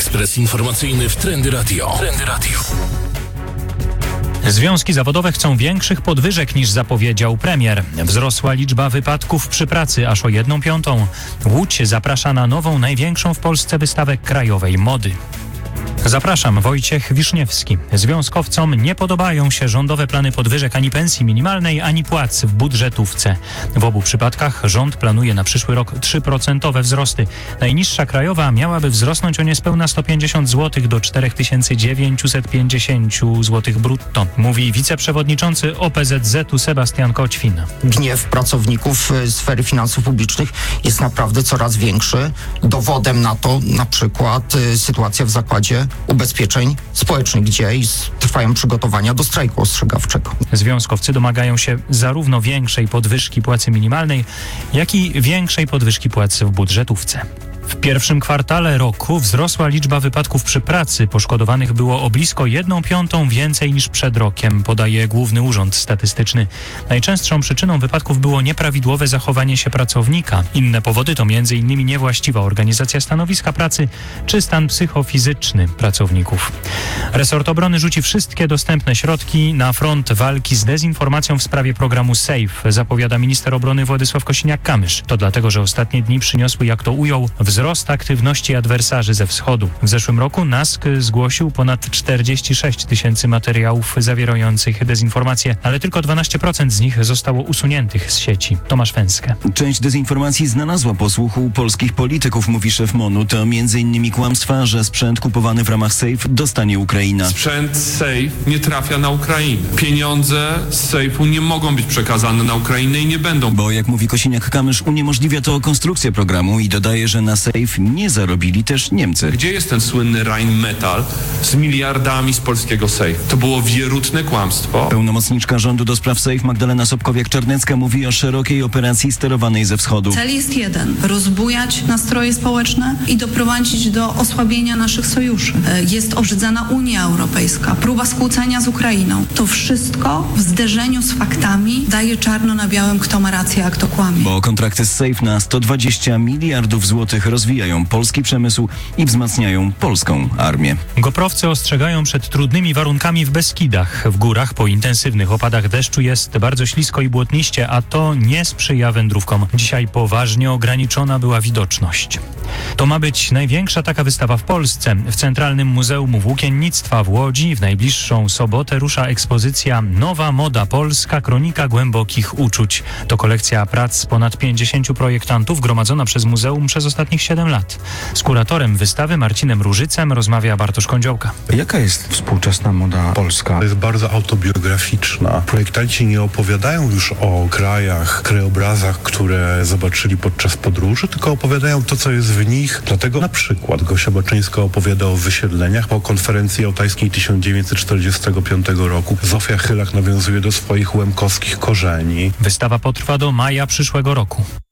Ekspres informacyjny w Trendy Radio. Związki zawodowe chcą większych podwyżek niż zapowiedział premier. Wzrosła liczba wypadków przy pracy aż o 1/5. Łódź zaprasza na nową, największą w Polsce wystawę krajowej mody. Zapraszam, Wojciech Wiszniewski. Związkowcom nie podobają się rządowe plany podwyżek ani pensji minimalnej, ani płac w budżetówce. W obu przypadkach rząd planuje na przyszły rok 3% wzrosty. Najniższa krajowa miałaby wzrosnąć o niespełna 150 zł do 4950 zł brutto, mówi wiceprzewodniczący OPZZ-u Sebastian Koćwin. Gniew pracowników sfery finansów publicznych jest naprawdę coraz większy. Dowodem na to na przykład sytuacja w Zakładzie Ubezpieczeń Społecznych, gdzie trwają przygotowania do strajku ostrzegawczego. Związkowcy domagają się zarówno większej podwyżki płacy minimalnej, jak i większej podwyżki płacy w budżetówce. W pierwszym kwartale roku wzrosła liczba wypadków przy pracy. Poszkodowanych było o blisko 1/5 więcej niż przed rokiem, podaje Główny Urząd Statystyczny. Najczęstszą przyczyną wypadków było nieprawidłowe zachowanie się pracownika. Inne powody to m.in. niewłaściwa organizacja stanowiska pracy czy stan psychofizyczny pracowników. Resort Obrony rzuci wszystkie dostępne środki na front walki z dezinformacją w sprawie programu SAFE, zapowiada minister obrony Władysław Kosiniak-Kamysz. To dlatego, że ostatnie dni przyniosły, jak to ujął, wzrost aktywności adwersarzy ze wschodu. W zeszłym roku NASK zgłosił ponad 46 000 materiałów zawierających dezinformację, ale tylko 12% z nich zostało usuniętych z sieci. Tomasz Węskę. Część dezinformacji znalazła posłuchu polskich polityków, mówi szef MON-u. To m.in. kłamstwa, że sprzęt kupowany w ramach SAFE dostanie Ukraina. Sprzęt SAFE nie trafia na Ukrainę. Pieniądze z SAFE-u nie mogą być przekazane na Ukrainę i nie będą. Bo jak mówi Kosiniak-Kamysz, uniemożliwia to konstrukcję programu i dodaje, że na SAFE nie zarobili też Niemcy. Gdzie jest ten słynny Rheinmetall z miliardami z polskiego SAFE? To było wierutne kłamstwo. Pełnomocniczka rządu do spraw SAFE Magdalena Sobkowiak-Czarnecka mówi o szerokiej operacji sterowanej ze wschodu. Cel jest jeden: rozbujać nastroje społeczne i doprowadzić do osłabienia naszych sojuszy. Jest obrzydzana Unia Europejska, próba skłócenia z Ukrainą. To wszystko w zderzeniu z faktami daje czarno na białym, kto ma rację, a kto kłamie. Bo kontrakty z SAFE na 120 miliardów złotych rozwijają polski przemysł i wzmacniają polską armię. Goprowcy ostrzegają przed trudnymi warunkami w Beskidach. W górach po intensywnych opadach deszczu jest bardzo ślisko i błotniście, a to nie sprzyja wędrówkom. Dzisiaj poważnie ograniczona była widoczność. To ma być największa taka wystawa w Polsce. W Centralnym Muzeum Włókiennictwa w Łodzi w najbliższą sobotę rusza ekspozycja Nowa Moda Polska – Kronika głębokich uczuć. To kolekcja prac ponad 50 projektantów gromadzona przez muzeum przez ostatnich 7 lat. Z kuratorem wystawy Marcinem Różycem rozmawia Bartosz Kądziołka. Jaka jest współczesna moda polska? To jest bardzo autobiograficzna. Projektanci nie opowiadają już o krajach, krajobrazach, które zobaczyli podczas podróży, tylko opowiadają to, co jest w nich. Dlatego na przykład Gosia Baczyńska opowiada o wysiedleniach po konferencji jałtajskiej 1945 roku. Zofia Chylak nawiązuje do swoich łemkowskich korzeni. Wystawa potrwa do maja przyszłego roku.